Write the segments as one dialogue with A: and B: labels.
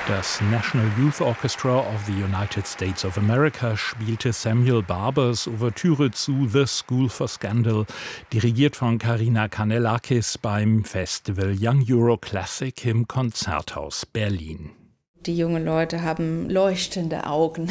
A: Das National Youth Orchestra of the United States of America spielte Samuel Barbers Ouvertüre zu The School for Scandal, dirigiert von Karina Kanellakis beim Festival Young Euro Classic im Konzerthaus Berlin.
B: Die jungen Leute haben leuchtende Augen.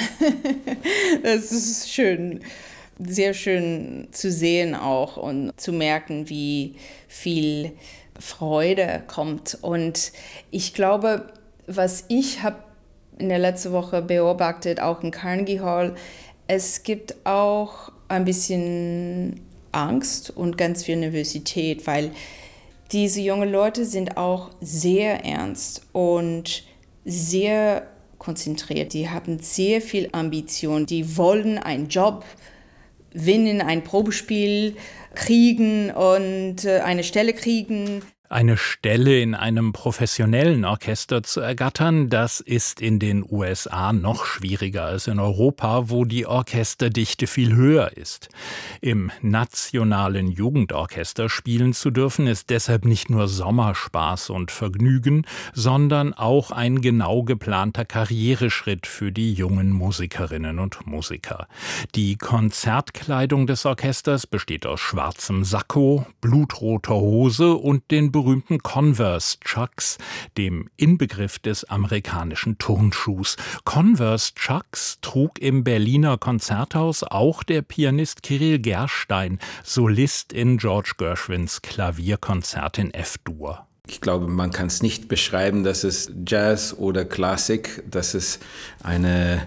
B: Es ist schön, sehr schön zu sehen auch und zu merken, wie viel Freude kommt. Und ich glaube, was ich habe in der letzten Woche beobachtet, auch in Carnegie Hall, es gibt auch ein bisschen Angst und ganz viel Nervosität, weil diese jungen Leute sind auch sehr ernst und sehr konzentriert. Die haben sehr viel Ambition. Die wollen einen Job gewinnen, ein Probespiel kriegen und eine Stelle kriegen.
A: Eine Stelle in einem professionellen Orchester zu ergattern, das ist in den USA noch schwieriger als in Europa, wo die Orchesterdichte viel höher ist. Im nationalen Jugendorchester spielen zu dürfen, ist deshalb nicht nur Sommerspaß und Vergnügen, sondern auch ein genau geplanter Karriereschritt für die jungen Musikerinnen und Musiker. Die Konzertkleidung des Orchesters besteht aus schwarzem Sakko, blutroter Hose und den berühmten Converse Chucks, dem Inbegriff des amerikanischen Turnschuhs. Converse Chucks trug im Berliner Konzerthaus auch der Pianist Kyrill Gerstein, Solist in George Gershwins Klavierkonzert in F-Dur.
C: Ich glaube, man kann es nicht beschreiben, dass es Jazz oder Klassik, dass es eine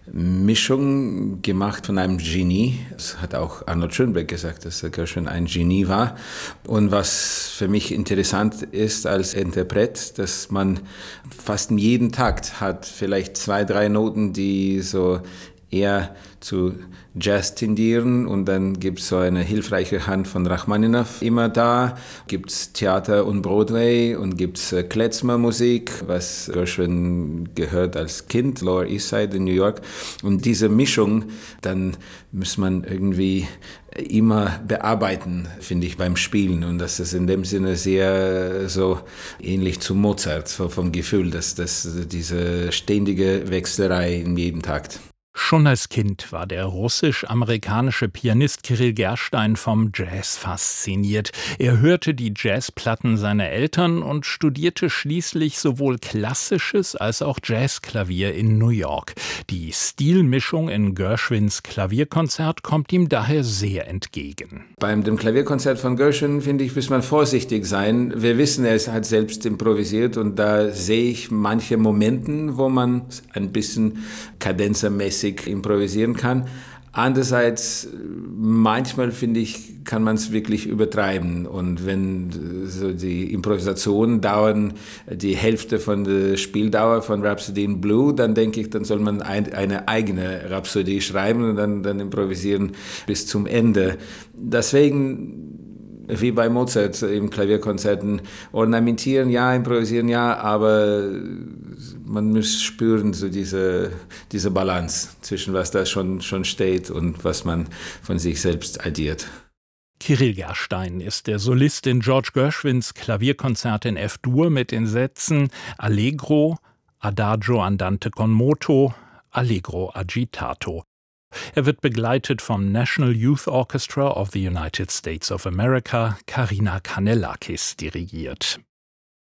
C: Mischung gemacht von einem Genie. Das hat auch Arnold Schönberg gesagt, dass Gershwin ein Genie war. Und was für mich interessant ist als Interpret, dass man fast in jedem Takt hat vielleicht 2, 3 Noten, die so eher zu Jazz tendieren, und dann gibt es so eine hilfreiche Hand von Rachmaninow immer da. Gibt es Theater und Broadway und gibt es Klezmer-Musik, was Gershwin gehört als Kind, Lower East Side in New York. Und diese Mischung, dann muss man irgendwie immer bearbeiten, finde ich, beim Spielen. Und das ist in dem Sinne sehr so ähnlich zu Mozart, so vom Gefühl, dass diese ständige Wechselerei in jedem Takt.
A: Schon als Kind war der russisch-amerikanische Pianist Kyrill Gerstein vom Jazz fasziniert. Er hörte die Jazzplatten seiner Eltern und studierte schließlich sowohl klassisches als auch Jazzklavier in New York. Die Stilmischung in Gershwins Klavierkonzert kommt ihm daher sehr entgegen.
C: Beim dem Klavierkonzert von Gershwin, finde ich, muss man vorsichtig sein. Wir wissen, er hat selbst improvisiert, und da sehe ich manche Momente, wo man ein bisschen kadenzermäßig improvisieren kann. Andererseits, manchmal finde ich, kann man es wirklich übertreiben. Und wenn so die Improvisationen dauern die Hälfte von der Spieldauer von Rhapsody in Blue, dann denke ich, dann soll man eine eigene Rhapsodie schreiben und dann improvisieren bis zum Ende. Deswegen, wie bei Mozart im Klavierkonzerten, ornamentieren ja, improvisieren ja, aber man muss spüren, so diese Balance zwischen was da schon steht und was man von sich selbst addiert.
A: Kyrill Gerstein ist der Solist in George Gershwins Klavierkonzert in F-Dur mit den Sätzen Allegro, Adagio andante con moto, Allegro agitato. Er wird begleitet vom National Youth Orchestra of the United States of America, Karina Kanellakis dirigiert.